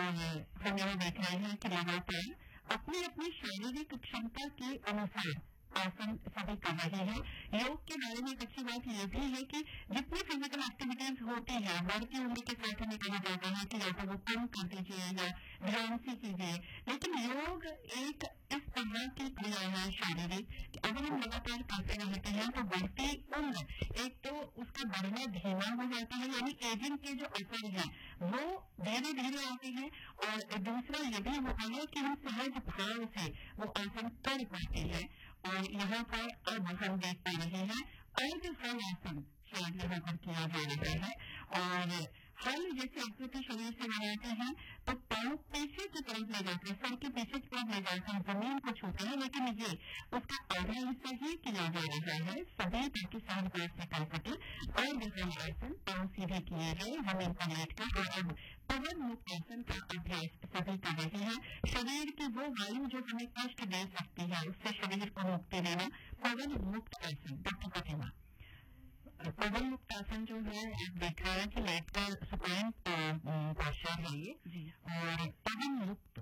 हम यहाँ देख रहे हैं कि लगातार अपनी अपनी शारीरिक क्षमता के अनुसार आसन सभी कर रहे हैं। योग के बारे में एक अच्छी बात यह भी है कि जितनी फिजिकल एक्टिविटीज होती है बढ़ती उम्र के साथ हमें कहा जाता है कि या तो वो कम कर दीजिए या ध्यान से कीजिए, लेकिन योग एक इस तरह की क्रिया है शारीरिक कि अगर हम लगातार करते रहते हैं तो बढ़ती उम्र एक तो उसका बढ़ना धीमा हो जाता है, यानी एजिंग के जो असर है वो धीरे धीरे आते हैं, और दूसरा ये भी होता है कि हम सहज भाव से वो आसन कर पाते हैं। और यहाँ पर अब हम देख पा रहे हैं अर्ध हल आसन शायद यहाँ पर किया जा रहा है, और हल जैसे आकृति शरीर से बनाते हैं तो पाँव पीछे की तरफ ले जाते हैं, सर के पीछे की तरफ ले जाते हैं, जमीन को छूते हैं, लेकिन ये उसका आधा हिस्सा ही किया जा रहा है सभी ताकि सहज भाव से कर सके। अर्ध हल आसन पाँव सीधे किए गए जमीन पर लेट कर, और अब पवन मुक्त आसन का अभ्यास सभी कर रहे हैं। शरीर की वो वायु जो हमें कष्ट दे सकती है उससे शरीर को मुक्ति देना, पवन मुक्त आसन। डॉक्टर प्रतिमा, पवन मुक्त आसन जो है आप देख रहे हैं कि लेट कर सुपाइन पोस्चर है ये, और पवन मुक्त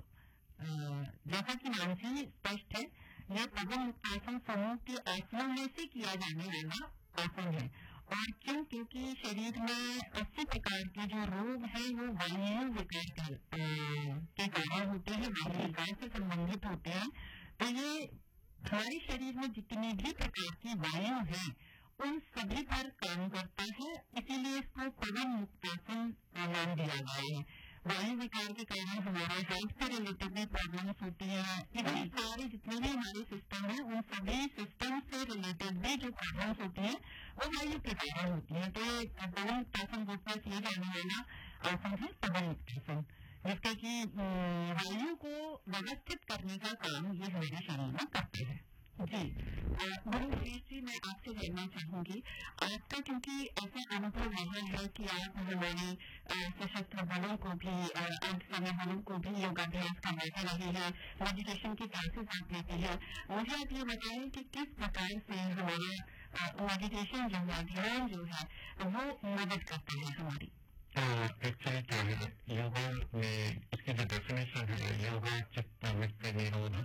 जैसा कि नाम से ही स्पष्ट है यह पवन मुक्त आसन समूह के आसनों में से किया जाने वाला आसन है। और क्योंकि शरीर में 80 प्रकार के जो रोग हैं वो वायु विकार के कारण होते हैं, वायु विकार से संबंधित होते हैं। तो ये हमारे शरीर में जितनी भी प्रकार की वायु है उन सभी पर काम करता है, इसीलिए इसको पवन मुक्त आसन नाम दिया गया है। वायु विकार के कारण हमारे हेल्थ से रिलेटेड भी प्रॉब्लम्स होती है, इतनी सारे जितने भी हमारे सिस्टम है उन सभी सिस्टम से रिलेटेड भी जो प्रॉब्लम्स होती है वो वायु के कारण होती है। तो पवन मुक्त आसन ग्रुप में किए जाने वाला आसन है पवन मुक्त आसन, जिसका कि वायु को व्यवस्थित करने का काम ये हमारे शरीर में करते हैं। जी गुरु महेश जी, मैं आपसे जानना चाहूंगी आपका, क्योंकि ऐसा अनुभव रहा है कि आप हमारे सशस्त्र बलों को भी अर्धसैन्य बलों को भी योगाभ्यास करवाते रहे हैं, मेडिटेशन की क्लासेस आप लेते हैं। मुझे आप ये बताएं कि किस प्रकार से हमारा मेडिटेशन जो है, ध्यान जो है वो मदद करता है हमारी। एक्चुअली क्या है योगा में इसकी जो डेफिनेशन है योगा चित्त वृत्ति निरोध,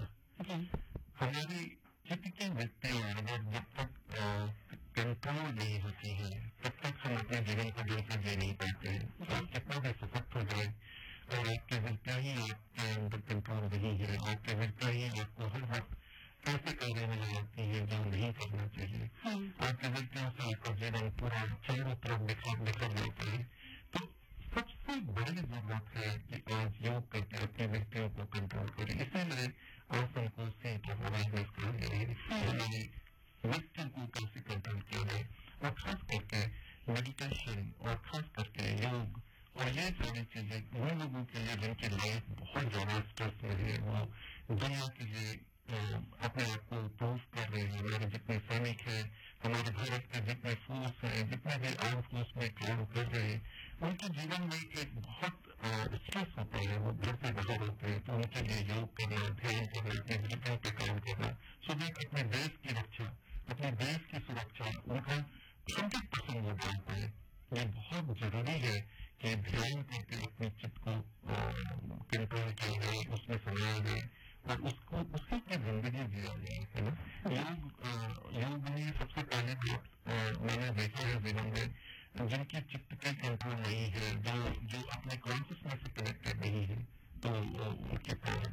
हमारी चित्त की वृत्ति जब तक कंट्रोल नहीं होती है तब तक हम अपने जीवन को बिल्कुल जी नहीं पाते हैं। आप कितना भी सशक्त हो जाए और आपकी वृत्ति ही आपके अंदर कंट्रोल नहीं है, आपकी वृत्ति ही आपको हर वक्त ऐसे कार्य में लगाती है जो नहीं करना चाहिए। आपकी वृत्तियों से आपका जीवन पूरा चारों तरफ बिखर जाता है। तो सबसे बड़ी जरूरत है कि आज योग करके अपनी वृत्तियों को कंट्रोल करें। इसीलिए आसन को सीधा अवेयरनेस कहा गया है, हमारी वृत्ति को कैसे कंट्रोल किया जाए, और खास करके मेडिटेशन और खास करके योग और ये सारी चीजें उन लोगों के लिए जिनकी लाइफ बहुत ज्यादा स्ट्रेस में है, वो दुनिया के लिए अपने आप को प्रूव कर रहे हैं। हमारे जितने सैनिक हैं, हमारे भारत के जितने फोर्स हैं, जितने भी आर्म फोर्स में काम कर रहे हैं, उनके जीवन में एक बहुत स्ट्रेस होता है, वो घर से बाहर होते हैं। तो उनके लिए योग करना, ध्यान करना, अपने वृत्तियों पे काम करना, सुबह अपने देश की रक्षा, अपने देश की सुरक्षा उनका संकट प्रसंग हो जाता है। ये बहुत जरूरी है कि ध्यान करके अपने चित्त को कंट्रोल किया जाए, उसमें समाया जाए और उसको उसी की जिंदगी जिया जाए, है ना। योग में सबसे पहले बात मैंने देखा है जीवन में जिनकी चित्त की कंट्रोल नहीं है, जो अपने कॉन्शियसनेस से कनेक्टेड नहीं है, तो उनके कारण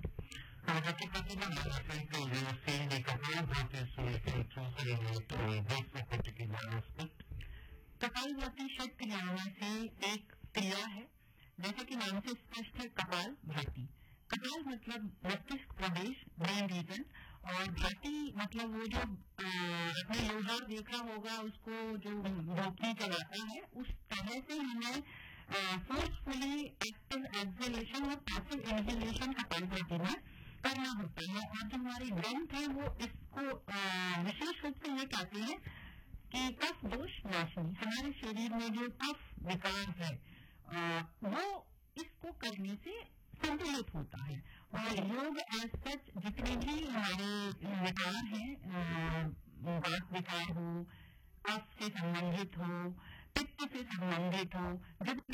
कपालभाति शब्द क्रियाओं से एक क्रिया है, जैसे कि नाम से स्पष्ट है कपाल भाति। कपाल मतलब मस्तिष्क प्रदेश, ब्रेन रीजन, और भाति मतलब वो जो आपने लोहार देखा होगा उसको जो रोकने चलाता है, उस तरह से हमें फोर्सफुली एक्टिव एक्सहेलेशन और पैसिव इनहेलेशन कपालभाति में करना होता है। और जो हमारे ग्रंथ है वो इसको विशेष रूप से ये कहते हैं कि कफ दोष नाशनी, हमारे शरीर में जो कफ विकार है वो इसको करने से संतुलित होता है। और योग एज सच जितने भी हमारे विकार हैं, वात विकार हो, कफ से संबंधित हो, पित्त से संबंधित हो, जब